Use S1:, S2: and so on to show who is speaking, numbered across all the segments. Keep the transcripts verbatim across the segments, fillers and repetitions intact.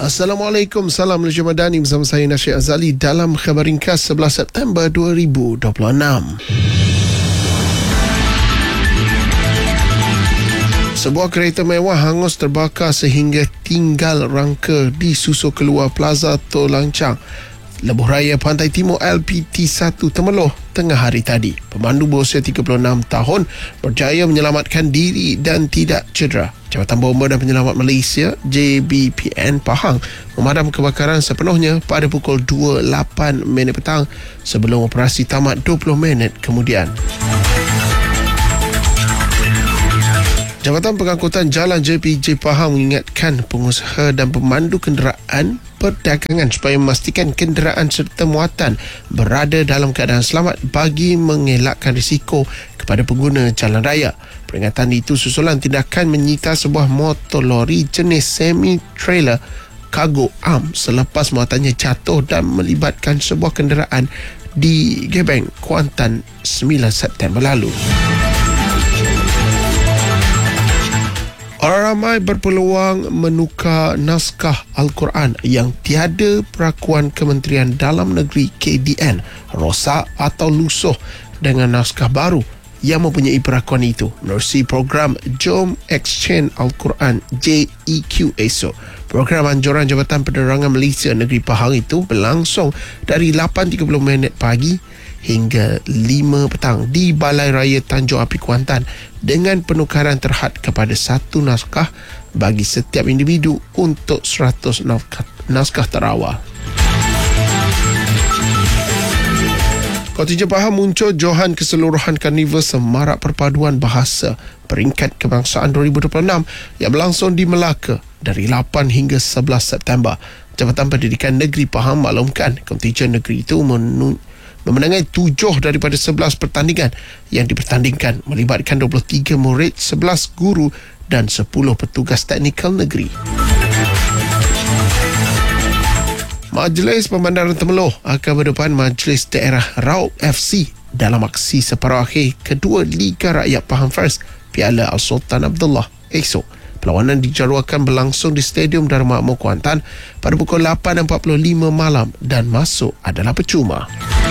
S1: Assalamualaikum, salam Malaysia Madani bersama saya Nasyid Azali dalam khabar ringkas sebelas September dua ribu dua puluh enam. Sebuah kereta mewah hangus terbakar sehingga tinggal rangka di susul keluar Plaza Tol Lancang, Lebuh Raya Pantai Timur L P T satu Temeloh tengah hari tadi. Pemandu berusia tiga puluh enam tahun berjaya menyelamatkan diri dan tidak cedera. Jabatan Bomba dan Penyelamat Malaysia J B P N Pahang memadam kebakaran sepenuhnya pada pukul dua lapan minit petang sebelum operasi tamat dua puluh minit kemudian. Jabatan Pengangkutan Jalan J P J Pahang mengingatkan pengusaha dan pemandu kenderaan perdagangan supaya memastikan kenderaan serta muatan berada dalam keadaan selamat bagi mengelakkan risiko kepada pengguna jalan raya. Peringatan itu susulan tindakan menyita sebuah motor lori jenis semi-trailer kargo arm selepas muatannya jatuh dan melibatkan sebuah kenderaan di Gebeng, Kuantan sembilan September lalu. Orang ramai berpeluang menukar naskah Al-Quran yang tiada perakuan Kementerian Dalam Negeri K D N rosak atau lusuh dengan naskah baru yang mempunyai perakuan itu menerusi program Jom Exchange Al-Quran J E Q esok. Program anjuran Jabatan Penerangan Malaysia Negeri Pahang itu berlangsung dari lapan tiga puluh minit pagi hingga lima petang di Balai Raya Tanjung Api Kuantan dengan penukaran terhad kepada satu naskah bagi setiap individu untuk seratus naskah, naskah terawal. Kontingen Pahang muncul Johan Keseluruhan Karnival Semarak Perpaduan Bahasa Peringkat Kebangsaan dua ribu dua puluh enam yang berlangsung di Melaka dari lapan hingga sebelas September. Jabatan Pendidikan Negeri Pahang maklumkan kontingen negeri itu menun- memenangi tujuh daripada sebelas pertandingan yang dipertandingkan melibatkan dua puluh tiga murid, sebelas guru dan sepuluh petugas teknikal negeri. Majlis Pembandaran Temeloh akan berdepan Majlis Daerah Raub F C dalam aksi separuh akhir kedua Liga Rakyat Pahang First Piala Al-Sultan Abdullah esok. Perlawanan dijadualkan berlangsung di Stadium Dharma Makmur Kuantan pada pukul lapan empat puluh lima malam dan masuk adalah percuma.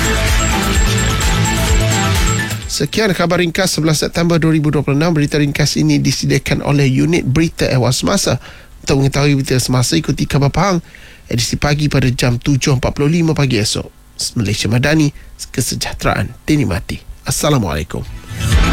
S1: Sekian khabar ringkas sebelas September dua ribu dua puluh enam. Berita ringkas ini disediakan oleh unit berita Ehwal Semasa. Untuk mengetahui berita semasa, ikuti Khabar Pahang edisi pagi pada jam tujuh empat puluh lima pagi esok. Malaysia Madani, kesejahteraan dinikmati. Assalamualaikum.